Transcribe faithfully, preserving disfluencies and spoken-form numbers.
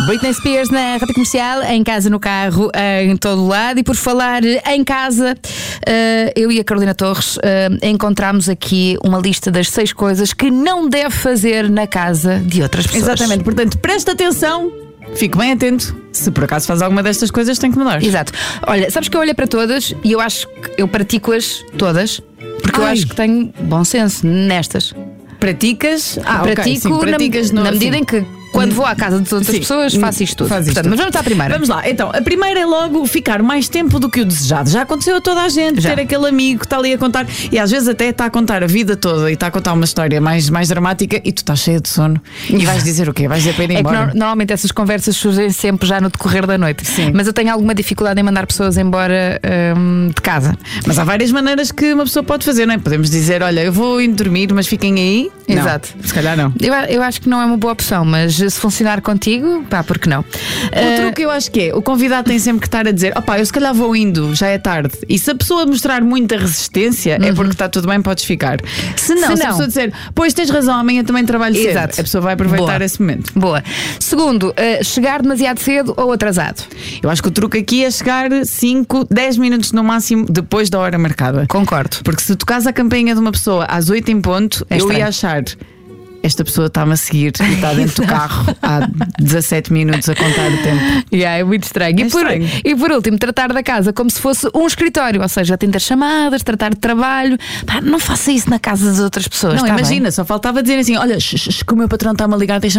Britney Spears na Rádio Comercial, em casa, no carro, em todo lado. E por falar em casa, eu e a Carolina Torres encontramos aqui uma lista das seis coisas que não deve fazer na casa de outras pessoas. Exatamente, portanto, presta atenção. Fique bem atento. Se por acaso faz alguma destas coisas, tem que mudar. Exato. Olha, sabes que eu olhei para todas e eu acho que eu pratico-as todas, porque Ai. eu acho que tenho bom senso nestas. Praticas? Ah, pratico okay, sim, praticas na, no, na medida sim. em que quando vou à casa de outras sim. pessoas faço isto tudo. Faz isto Portanto, tudo. Mas vamos à primeira. Vamos lá, então, a primeira é logo ficar mais tempo do que o desejado. Já aconteceu a toda a gente, Já. ter aquele amigo que está ali a contar, e às vezes até está a contar a vida toda e está a contar uma história mais, mais dramática e tu estás cheia de sono e vais dizer o quê? Vais dizer para ir embora? É que no, normalmente essas conversas surgem sempre já no decorrer da noite. Sim. Mas eu tenho alguma dificuldade em mandar pessoas embora hum, de casa. Mas há várias maneiras que uma pessoa pode fazer, não é? Podemos dizer, olha, eu vou ir dormir, mas fiquem aí. Exato. Não, se calhar não. Eu, eu acho que não é uma boa opção, mas se funcionar contigo, pá, porque não? O uh... truque eu acho que é, o convidado tem sempre que estar a dizer, opá, eu se calhar vou indo, já é tarde. E se a pessoa mostrar muita resistência, uhum. é porque está tudo bem, podes ficar. Se não, se, se não. a pessoa dizer, pois tens razão, amanhã também trabalho cedo, Exato. a pessoa vai aproveitar Boa. esse momento. Boa. Segundo, uh, chegar demasiado cedo ou atrasado? Eu acho que o truque aqui é chegar cinco, dez minutos no máximo depois da hora marcada. Concordo. Porque se tocas a campainha de uma pessoa às oito em ponto, é eu estranho. ia achar... Esta pessoa está-me a seguir e está dentro do carro há dezassete minutos a contar o tempo. Yeah, é muito estranho. É e, por, estranho. e por último, tratar da casa como se fosse um escritório, ou seja, atender chamadas, tratar de trabalho. Pá, não faça isso na casa das outras pessoas. Não, tá imagina, bem? só faltava dizer assim: olha, sh, sh, que o meu patrão está-me a ligar, deixa-me